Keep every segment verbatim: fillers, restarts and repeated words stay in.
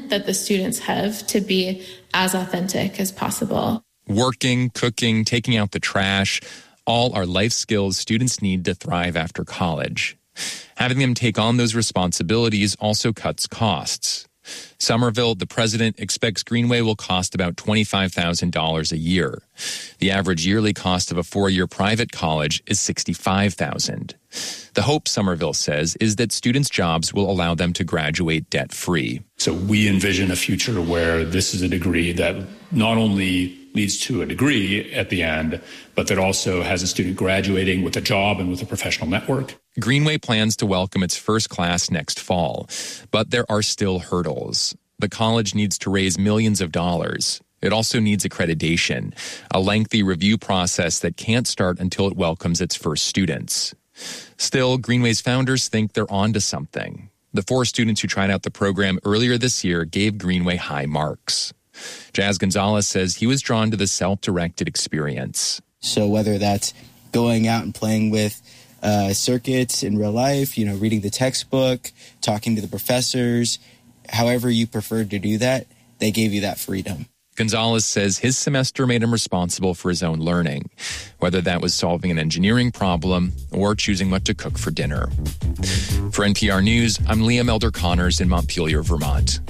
that the students have to be as authentic as possible. Working, cooking, taking out the trash, all are life skills students need to thrive after college. Having them take on those responsibilities also cuts costs. Somerville, the president, expects Greenway will cost about twenty-five thousand dollars a year. The average yearly cost of a four-year private college is sixty-five thousand dollars. The hope, Somerville says, is that students' jobs will allow them to graduate debt-free. So we envision a future where this is a degree that not only leads to a degree at the end, but that also has a student graduating with a job and with a professional network. Greenway plans to welcome its first class next fall, but there are still hurdles. The college needs to raise millions of dollars. It also needs accreditation, a lengthy review process that can't start until it welcomes its first students. Still, Greenway's founders think they're onto something. The four students who tried out the program earlier this year gave Greenway high marks. Jazz Gonzalez says he was drawn to the self-directed experience. So whether that's going out and playing with uh, circuits in real life, you know, reading the textbook, talking to the professors, however you prefer to do that, they gave you that freedom. Gonzalez says his semester made him responsible for his own learning, whether that was solving an engineering problem or choosing what to cook for dinner. For N P R News, I'm Liam Elder Connors in Montpelier, Vermont.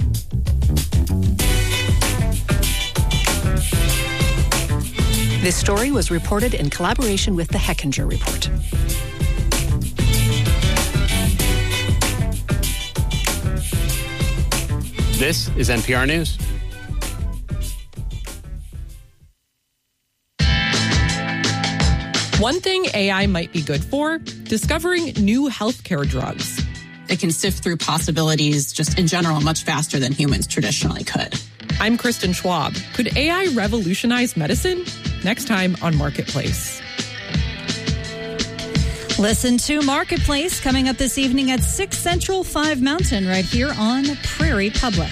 This story was reported in collaboration with the Hechinger Report. This is N P R News. One thing A I might be good for, discovering new healthcare drugs. It can sift through possibilities just in general much faster than humans traditionally could. I'm Kristen Schwab. Could A I revolutionize medicine? Next time on Marketplace. Listen to Marketplace coming up this evening at six Central, five Mountain, right here on Prairie Public.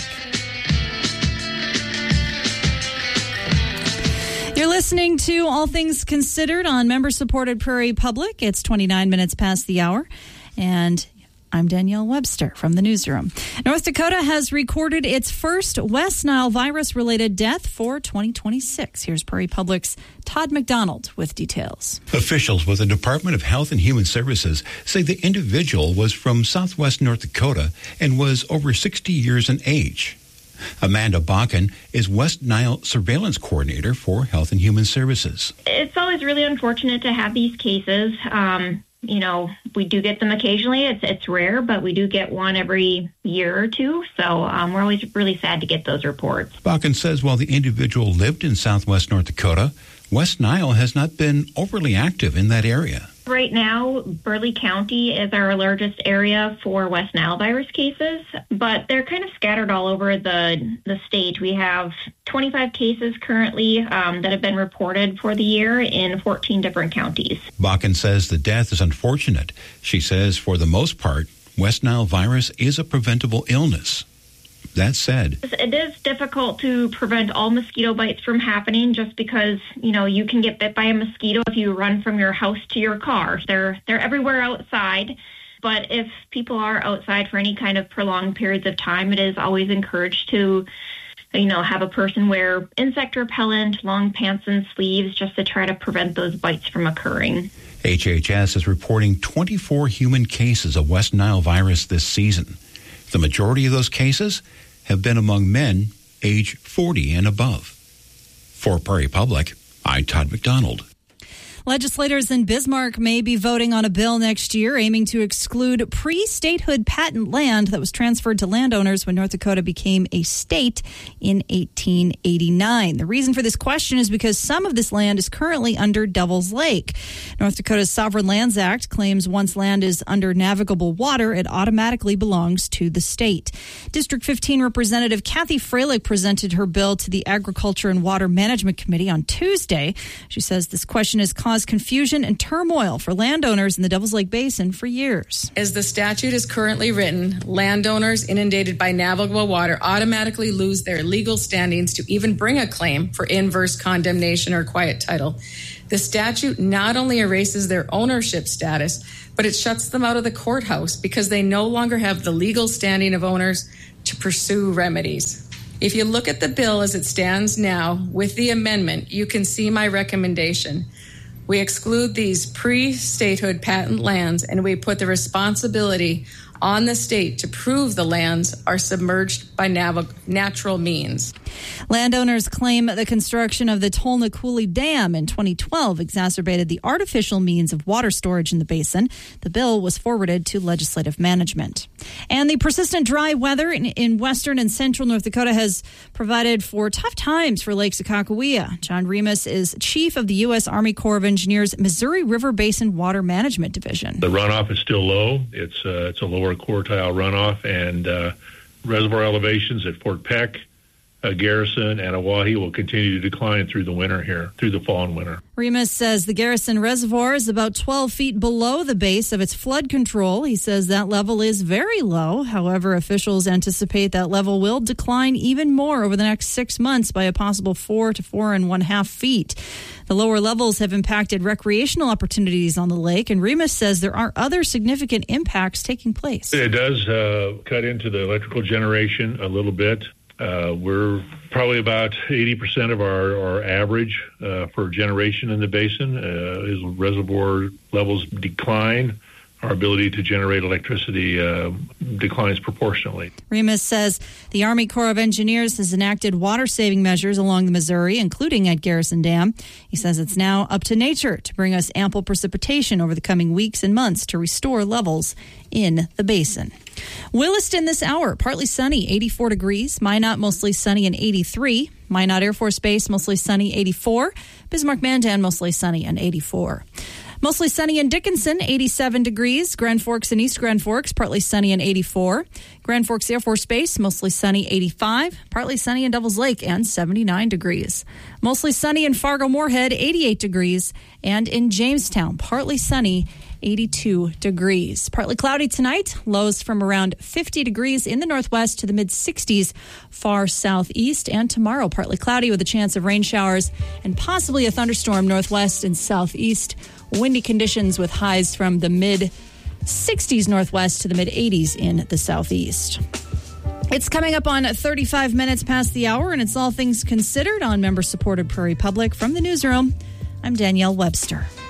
You're listening to All Things Considered on member-supported Prairie Public. It's twenty-nine minutes past the hour, and I'm Danielle Webster from the newsroom. North Dakota has recorded its first West Nile virus-related death for twenty twenty-six. Here's Prairie Public's Todd McDonald with details. Officials with the Department of Health and Human Services say the individual was from southwest North Dakota and was over sixty years in age. Amanda Bakken is West Nile Surveillance Coordinator for Health and Human Services. It's always really unfortunate to have these cases. Um, you know, we do get them occasionally. It's it's rare, but we do get one every year or two. So um, we're always really sad to get those reports. Bakken says while the individual lived in southwest North Dakota, West Nile has not been overly active in that area. Right now, Burleigh County is our largest area for West Nile virus cases, but they're kind of scattered all over the, the state. We have twenty-five cases currently um, that have been reported for the year in fourteen different counties. Bakken says the death is unfortunate. She says for the most part, West Nile virus is a preventable illness. That said, it is difficult to prevent all mosquito bites from happening just because, you know, you can get bit by a mosquito if you run from your house to your car. They're they're everywhere outside. But if people are outside for any kind of prolonged periods of time, it is always encouraged to, you know, have a person wear insect repellent, long pants and sleeves just to try to prevent those bites from occurring. H H S is reporting twenty-four human cases of West Nile virus this season. The majority of those cases have been among men age forty and above. For Prairie Public, I'm Todd McDonald. Legislators in Bismarck may be voting on a bill next year aiming to exclude pre-statehood patent land that was transferred to landowners when North Dakota became a state in eighteen eighty-nine. The reason for this question is because some of this land is currently under Devil's Lake. North Dakota's Sovereign Lands Act claims once land is under navigable water, it automatically belongs to the state. District fifteen Representative Kathy Freilich presented her bill to the Agriculture and Water Management Committee on Tuesday. She says this question has caused confusion and turmoil for landowners in the Devil's Lake Basin for years. As the statute is currently written, landowners inundated by navigable water automatically lose their legal standings to even bring a claim for inverse condemnation or quiet title. The statute not only erases their ownership status, but it shuts them out of the courthouse because they no longer have the legal standing of owners to pursue remedies. If you look at the bill as it stands now, with the amendment, you can see my recommendation. We exclude these pre-statehood patent lands, and we put the responsibility on the state to prove the lands are submerged by nav- natural means. Landowners claim the construction of the Tolna-Cooley Dam in twenty twelve exacerbated the artificial means of water storage in the basin. The bill was forwarded to legislative management. And the persistent dry weather in, in western and central North Dakota has provided for tough times for Lake Sakakawea. John Remus is chief of the U S Army Corps of Engineers Missouri River Basin Water Management Division. The runoff is still low. It's, uh, it's a lower quartile runoff, and uh, reservoir elevations at Fort Peck, uh, Garrison, and Oahe will continue to decline through the winter here, through the fall and winter. Remus says the Garrison Reservoir is about twelve feet below the base of its flood control. He says that level is very low. However, officials anticipate that level will decline even more over the next six months by a possible four to four and one half feet. The lower levels have impacted recreational opportunities on the lake, and Remus says there are other significant impacts taking place. It does uh, cut into the electrical generation a little bit. Uh, we're probably about eighty percent of our, our average uh, for generation in the basin. Uh, as reservoir levels decline, our ability to generate electricity uh, declines proportionally. Remus says the Army Corps of Engineers has enacted water-saving measures along the Missouri, including at Garrison Dam. He says it's now up to nature to bring us ample precipitation over the coming weeks and months to restore levels in the basin. Williston this hour, partly sunny, eighty-four degrees. Minot, mostly sunny and eighty-three. Minot Air Force Base, mostly sunny, eighty-four. Bismarck-Mandan, mostly sunny and eighty-four. Mostly sunny in Dickinson, eighty-seven degrees. Grand Forks and East Grand Forks, partly sunny and eighty-four. Grand Forks Air Force Base, mostly sunny, eighty-five. Partly sunny in Devils Lake and seventy-nine degrees. Mostly sunny in Fargo-Moorhead, eighty-eight degrees. And in Jamestown, partly sunny, eighty-two degrees. Partly cloudy tonight, lows from around fifty degrees in the northwest to the mid-sixties far southeast. And tomorrow, partly cloudy with a chance of rain showers and possibly a thunderstorm northwest and southeast. Windy conditions with highs from the mid-sixties northwest to the mid-eighties in the southeast. It's coming up on thirty-five minutes past the hour, and it's All Things Considered on member-supported Prairie Public. From the newsroom, I'm Danielle Webster.